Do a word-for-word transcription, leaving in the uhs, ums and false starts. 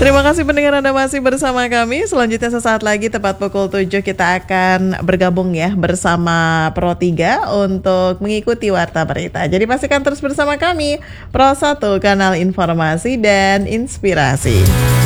Terima kasih pendengar Anda masih bersama kami. Selanjutnya sesaat lagi tepat pukul tujuh kita akan bergabung ya bersama Pro tiga untuk mengikuti Warta Berita. Jadi pastikan terus bersama kami, Pro satu, kanal informasi dan inspirasi.